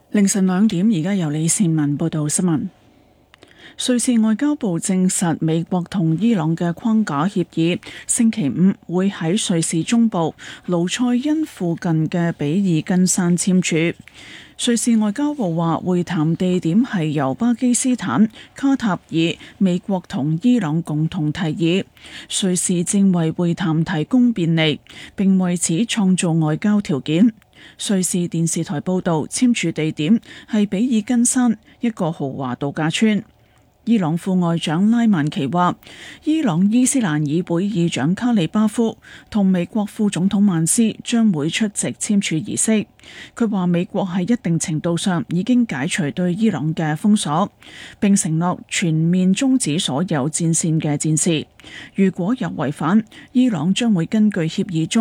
凌晨2點，而家由李善文報道新聞。瑞士外交部證實，美國同伊朗嘅框架協議星期五會喺瑞士中部盧塞恩附近嘅比爾根山簽署。瑞士外交部話，會談地點係由巴基斯坦、卡塔爾、美國同伊朗共同提議。瑞士正為會談提供便利，並為此創造外交條件。瑞士電視台報道，簽署地點係比爾根山一個豪華度假村。伊朗副外長拉曼奇話，伊朗伊斯蘭議會議長卡里巴夫同美國副總統曼斯將會出席簽署儀式。佢話美國喺一定程度上已經解除對伊朗嘅封鎖，並承諾全面終止所有戰線嘅戰事。如果有違反，伊朗將會根據協議中